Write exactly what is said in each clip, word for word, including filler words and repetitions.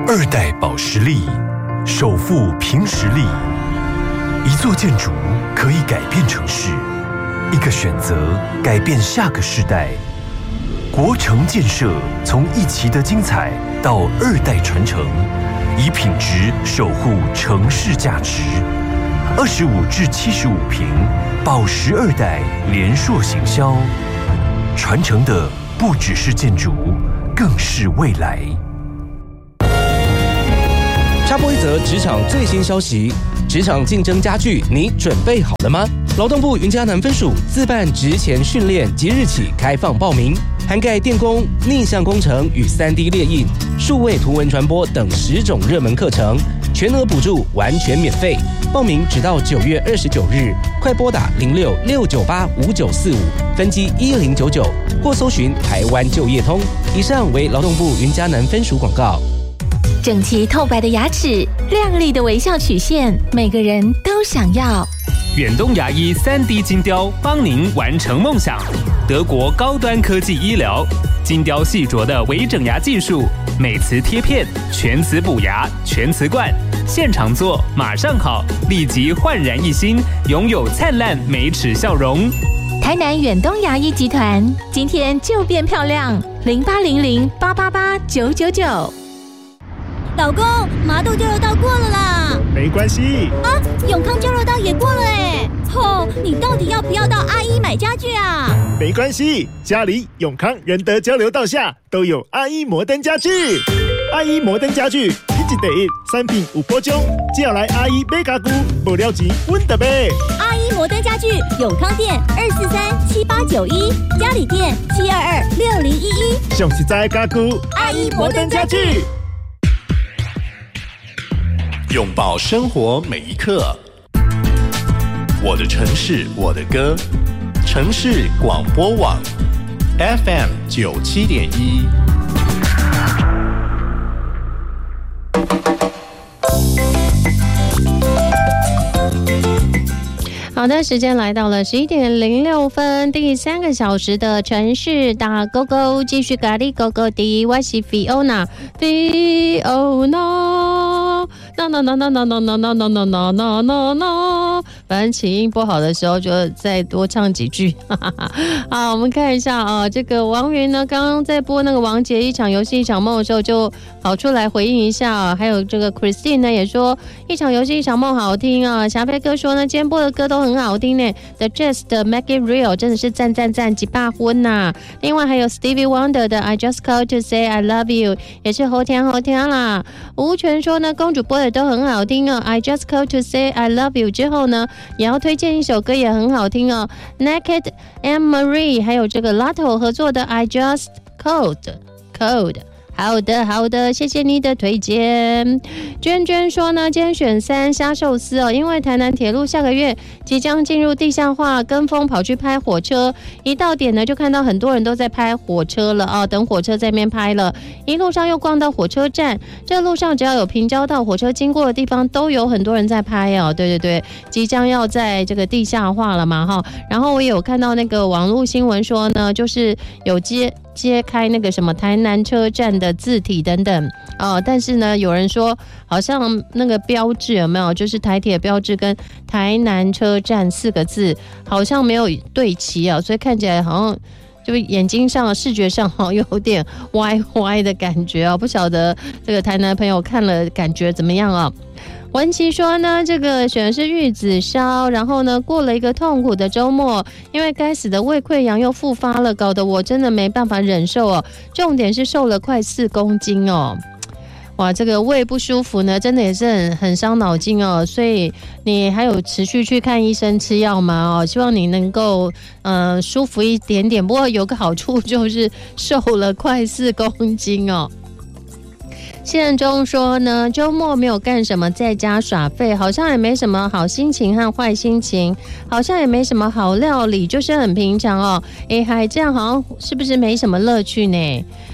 二代保实力，首富凭实力。一座建筑可以改变城市，一个选择改变下个世代。国城建设从一期的精彩到二代传承，以品质守护城市价值。二十五至七十五坪，保实二代联硕行销，传承的不只是建筑，更是未来。 插播一则职场最新消息：职场竞争加剧，你准备好了吗？劳动部云嘉南分署自办职前训练即日起开放报名，涵盖电工、逆向工程与 三 D 列印、数位图文传播等十种热门课程，全额补助，完全免费。报名直到九月二十九日，快拨打零六六九八五九四五分机一零九九，或搜寻台湾就业通。以上为劳动部云嘉南分署广告。 整齐透白的牙齿，亮丽的微笑曲线，每个人都想要。 远东牙医 三 D 金雕帮您完成梦想。德国高端科技医疗，金雕细琢的微整牙技术，美瓷贴片，全瓷补牙，全瓷冠，现场做马上好，立即焕然一新，拥有灿烂美齿笑容。 台南远东牙医集团，今天就变漂亮，零八零零八八八九九九。 老公，麻豆交流道过了啦。 没关系啊，永康交流道也过了哎。吼、哦，你到底要不要到阿一买家具啊？ 没关系，家里永康仁德交流道下都有阿一摩登家具。阿一摩登家具，一季第一，产品有保障，只要来阿一买家具，无了钱阮就买。 阿一摩登家具，永康店二四三七八九一，嘉里店七二二六零一一， 上实在的家具， 阿一摩登家具。 拥抱生活每一刻，我的城市我的歌，城市广播网 F M 九七点一。 好的，时间来到了十一点零六分，第三个小时的城市大勾勾，继续咖喱勾勾的，我是 Fiona，Fiona，no no no no no no no no no no no no no， 反正起音不好的时候就再多唱几句。好，我们看一下啊，这个王云呢，刚刚在播那个王杰一场游戏一场梦的时候，就跑出来回应一下啊。还有这个 Christine 呢，也说一场游戏一场梦好听啊。霞飞哥说呢，今天播的歌都很好听呢。The Just 的 Make It Real 真的是赞赞赞，几把婚呐。另外还有 Stevie Wonder 的 I Just Call to Say I Love You 也是好听好听啦。吴权说呢，公主播的都很好听哦。I Just Call to Say I Love You 之后呢，也要推荐一首歌也很好听哦。Naked and Marie 还有这个 Lotto 合作的 I Just Called Code。好的好的，谢谢你的推荐。娟娟说呢，今天选三虾寿司哦，因为台南铁路下个月即将进入地下化，跟风跑去拍火车，一到点呢就看到很多人都在拍火车了哦，等火车在那边拍了，一路上又逛到火车站，这路上只要有平交道火车经过的地方都有很多人在拍哦，对对对，即将要在这个地下化了嘛哈。然后我也有看到那个网络新闻说呢，就是有接揭开那个什么台南车站的字体等等哦，但是呢，有人说好像那个标志有没有，就是台铁标志跟台南车站四个字好像没有对齐啊，所以看起来好像就眼睛上视觉上好像有点歪歪的感觉啊，不晓得这个台南朋友看了感觉怎么样啊？文琪说呢，这个选的是玉子烧，然后呢，过了一个痛苦的周末，因为该死的胃溃疡又复发了，搞得我真的没办法忍受哦。重点是瘦了快四公斤哦。哇，这个胃不舒服呢，真的也是很很伤脑筋哦。所以你还有持续去看医生吃药吗？哦，希望你能够嗯、呃、舒服一点点。不过有个好处就是瘦了快四公斤哦。现中说呢，周末没有干什么，在家耍废，好像也没什么好心情和坏心情，好像也没什么好料理，就是很平常哦。哎，还这样好像是不是没什么乐趣呢？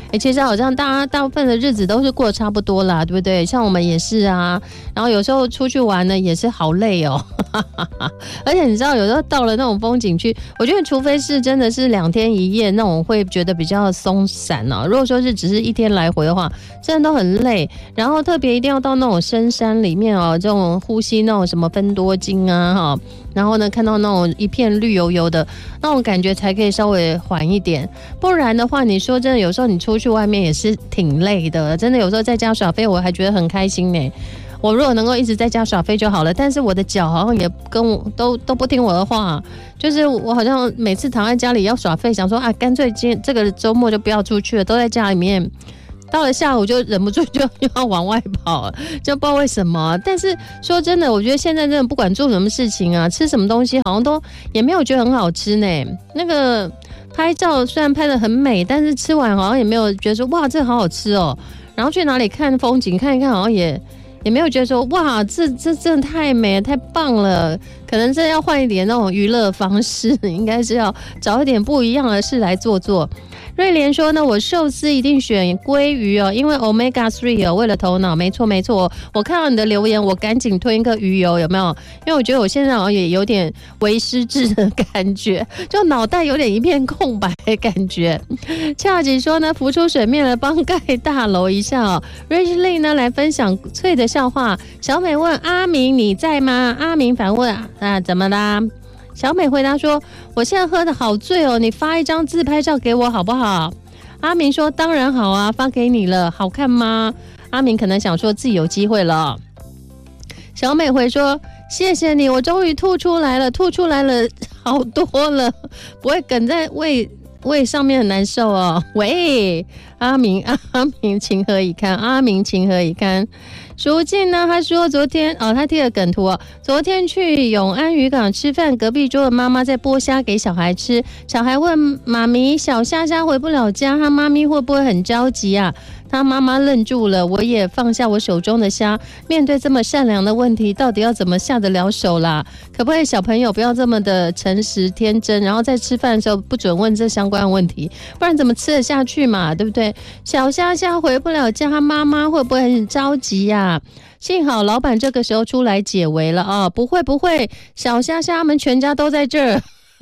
哎，其实好像大家大部分的日子都是过得差不多啦，对不对？像我们也是啊，然后有时候出去玩呢也是好累哦，而且你知道有时候到了那种风景区，我觉得除非是真的是两天一夜那种会觉得比较松散哦，如果说是只是一天来回的话，真的都很累。然后特别一定要到那种深山里面哦，这种呼吸那种什么芬多精啊哈，然后呢看到那种一片绿油油的那种感觉才可以稍微缓一点，不然的话你说真的有时候你出去外面也是挺累的，真的有时候在家耍飞我还觉得很开心呢。我如果能够一直在家耍飞就好了，但是我的脚好像也跟我都都不听我的话，就是我好像每次躺在家里要耍飞，想说啊干脆今这个周末就不要出去了，都在家里面，到了下午就忍不住就要往外跑，就不知道为什么。但是说真的，我觉得现在真的不管做什么事情啊，吃什么东西好像都也没有觉得很好吃呢。那个拍照虽然拍得很美，但是吃完好像也没有觉得说哇这个好好吃哦。然后去哪里看风景看一看，好像也也没有觉得说哇这这真的太美了太棒了。可能真的要换一点那种娱乐方式，应该是要找一点不一样的事来做做。瑞莲说呢，我寿司一定选鲑鱼哦，因为 omega 三 哦，为了头脑，没错没错。我看到你的留言，我赶紧吞一个鱼油，有没有？因为我觉得我现在好像也有点为失智的感觉，就脑袋有点一片空白的感觉。恰吉说呢，浮出水面了，帮盖大楼一下哦。Rich Lee 呢来分享脆的笑话。小美问阿明你在吗？阿明反问啊怎么啦？小美回答说：“我现在喝的好醉哦，你发一张自拍照给我好不好？”阿明说：“当然好啊，发给你了，好看吗？”阿明可能想说自己有机会了。小美回说：“谢谢你，我终于吐出来了，吐出来了好多了，不会梗在胃胃上面很难受哦。”喂，阿明，阿明情何以堪？阿明情何以堪？淑静呢？他说昨天哦，他贴了梗图哦。昨天去永安渔港吃饭，隔壁桌的妈妈在剥虾给小孩吃。小孩问妈咪：“小虾虾回不了家，他妈咪会不会很着急啊？”他妈妈愣住了，我也放下我手中的虾。面对这么善良的问题，到底要怎么下得了手啦？可不可以小朋友不要这么的诚实天真，然后在吃饭的时候不准问这相关的问题，不然怎么吃得下去嘛？对不对？小虾虾回不了家，他妈妈会不会很着急呀、啊？幸好老板这个时候出来解围了啊！不会不会，小虾虾们全家都在这儿。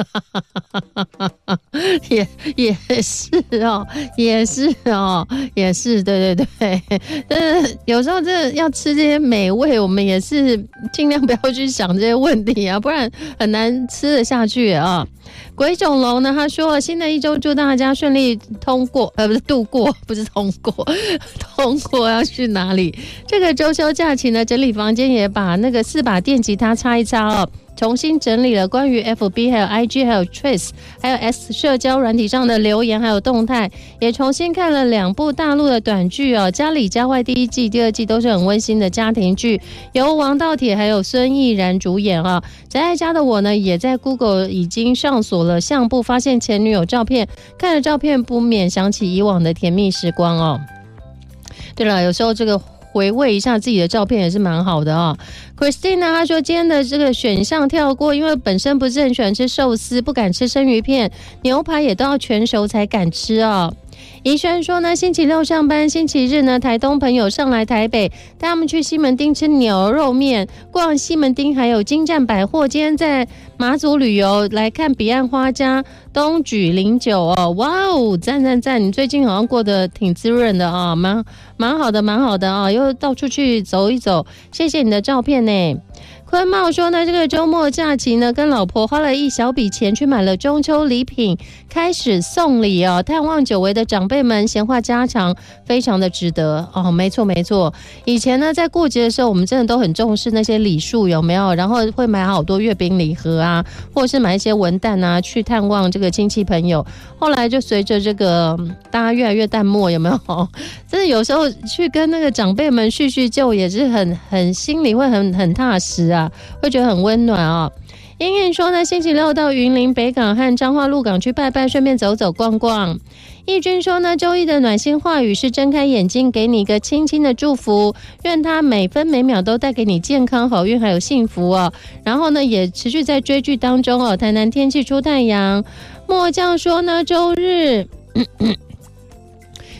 也也是哦，也是哦，也是，对对对。但是有时候真的要吃这些美味，我们也是尽量不要去想这些问题啊，不然很难吃得下去啊。鬼冢龙呢？他说新的一周祝大家顺利通过，呃，不是度过，不是通过，通过要去哪里？这个周休假期呢，整理房间也把那个四把电吉他擦一擦哦。重新整理了关于 F B 还有 I G 还有 Trace 还有 S 社交软体上的留言还有动态，也重新看了两部大陆的短剧哦，家里家外第一季第二季都是很温馨的家庭剧，由王道铁还有孙艺然主演啊。宅在家的我呢，也在 Google 已经上锁了相簿，发现前女友照片，看了照片不免想起以往的甜蜜时光哦。对了，有时候这个回味一下自己的照片也是蛮好的啊、哦。Christine 呢，她说今天的这个选项跳过，因为本身不是很喜欢吃寿司，不敢吃生鱼片，牛排也都要全熟才敢吃哦。怡轩说呢，星期六上班，星期日呢，台东朋友上来台北，带他们去西门町吃牛肉面，逛西门町还有金站百货。今天在马祖旅游，来看彼岸花家东举零九哦，哇哦，赞赞赞！你最近好像过得挺滋润的啊、哦，蛮蛮好的，蛮好的啊、哦，又到处去走一走，谢谢你的照片呢。坤茂说呢，这个周末假期呢，跟老婆花了一小笔钱去买了中秋礼品，开始送礼哦，探望久违的长辈们，闲话家常，非常的值得哦。没错没错，以前呢，在过节的时候，我们真的都很重视那些礼数有没有，然后会买好多月饼礼盒啊，或者是买一些文旦啊，去探望这个亲戚朋友。后来就随着这个大家越来越淡漠，有没有？真的有时候去跟那个长辈们叙叙旧，也是很很心里会很很踏实啊。会觉得很温暖啊、哦。英英说呢，星期六到云林北港和彰化鹿港去拜拜，顺便走走逛逛。义军说呢，周一的暖心话语是睁开眼睛给你一个轻轻的祝福，愿他每分每秒都带给你健康、好运还有幸福哦。然后呢，也持续在追剧当中哦。台南天气出太阳。末将说呢，周日。咳咳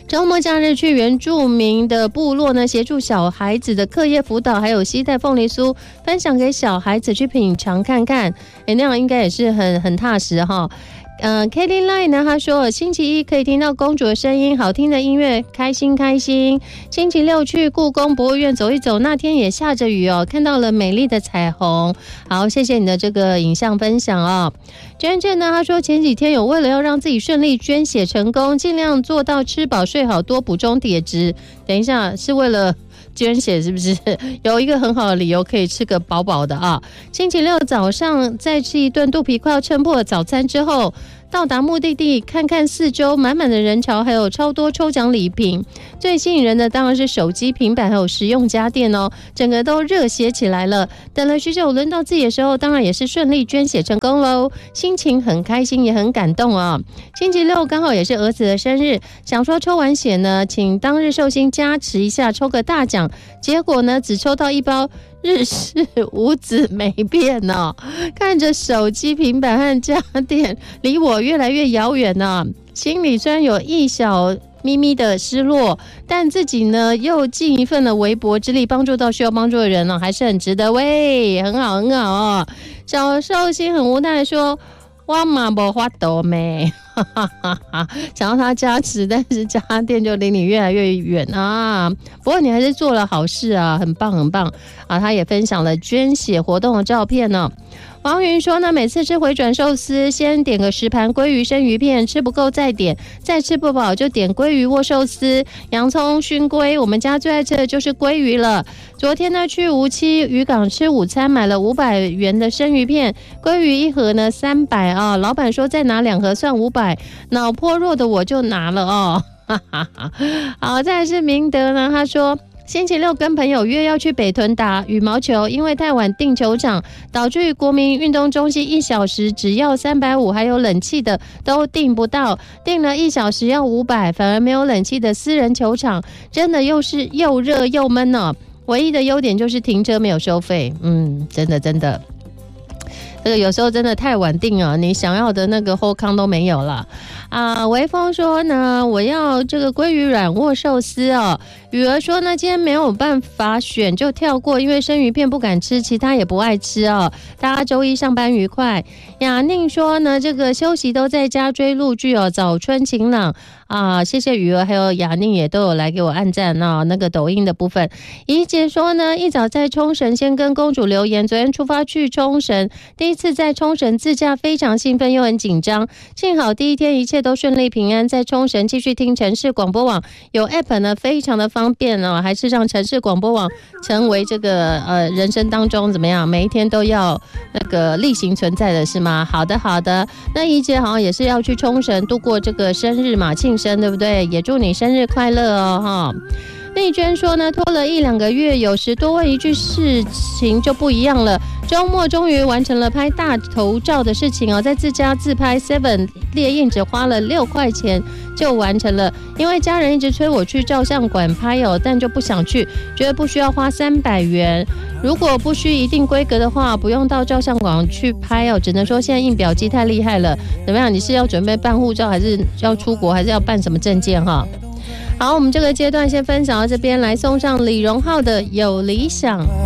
周末假日去原住民的部落呢，协助小孩子的课业辅导，还有携带凤梨酥分享给小孩子去品尝看看，哎，那样应该也是很很踏实哈。呃 Kelly Line 呢，他说星期一可以听到公主的声音，好听的音乐，开心开心。星期六去故宫博物院走一走，那天也下着雨哦，看到了美丽的彩虹。好，谢谢你的这个影像分享哦。娟娟呢，他说前几天有为了要让自己顺利捐血成功，尽量做到吃饱睡好，多补充铁质。等一下，是为了捐血是不是？有一个很好的理由可以吃个饱饱的啊！星期六早上再吃一顿肚皮快要撑破的早餐之后，到达目的地，看看四周满满的人潮，还有超多抽奖礼品。最吸引人的当然是手机、平板还有实用家电哦，整个都热血起来了。等了许久，轮到自己的时候，当然也是顺利捐血成功喽，心情很开心，也很感动啊！星期六刚好也是儿子的生日，想说抽完血呢，请当日寿星加持一下，抽个大奖。结果呢，只抽到一包日式无籽梅片哦，看着手机、平板和家电离我越来越遥远呢，心里虽然有一小咪咪的失落，但自己呢又尽一份的微薄之力，帮助到需要帮助的人呢、哦，还是很值得喂，很好很好哦。小寿星很无奈的说：“我嘛没法度咩。”想要他加持，但是家电就离你越来越远啊！不过你还是做了好事啊，很棒很棒啊！他也分享了捐血活动的照片呢、哦。王云说呢，每次吃回转寿司，先点个十盘鲑鱼生鱼片，吃不够再点，再吃不饱就点鲑鱼握寿司、洋葱熏鲑。我们家最爱吃的就是鲑鱼了。昨天呢，去无期渔港吃午餐，买了五百元的生鱼片，鲑鱼一盒呢三百啊。老板说再拿两盒算五百，脑波弱的我就拿了哦。哈哈哈。好，再来是明德呢，他说。星期六跟朋友约要去北屯打羽毛球，因为太晚订球场，导致国民运动中心一小时只要三百五，还有冷气的都订不到，订了一小时要五百，反而没有冷气的私人球场，真的又是又热又闷呢、哦。唯一的优点就是停车没有收费，嗯，真的真的。这个有时候真的太晚订啊，你想要的那个后康都没有了啊。微风说呢，我要这个鲑鱼软握寿司哦。雨儿说呢，今天没有办法选就跳过，因为生鱼片不敢吃，其他也不爱吃哦。大家周一上班愉快。雅宁说呢，这个休息都在家追陆剧哦，早春晴朗啊。谢谢雨儿还有雅宁也都有来给我按赞哦。那个抖音的部分，怡姐说呢，一早在冲绳先跟公主留言，昨天出发去冲绳，第一次在冲绳自驾，非常兴奋又很紧张，幸好第一天一切都顺利平安，在冲绳继续听城市广播网，有 app 呢非常的方便哦，还是让城市广播网成为这个呃人生当中怎么样，每一天都要那个例行存在的是吗？好的好的，那怡姐好像也是要去冲绳度过这个生日嘛，庆生对不对？也祝你生日快乐哦哈。丽娟说呢，拖了一两个月，有时多问一句事情就不一样了。周末终于完成了拍大头照的事情哦，在自家自拍 seven 列印只花了六块钱就完成了。因为家人一直催我去照相馆拍哦，但就不想去，觉得不需要花三百元。如果不需一定规格的话，不用到照相馆去拍哦。只能说现在印表机太厉害了。怎么样？你是要准备办护照，还是要出国，还是要办什么证件哈？好，我们这个阶段先分享到这边，来送上李荣浩的《有理想》。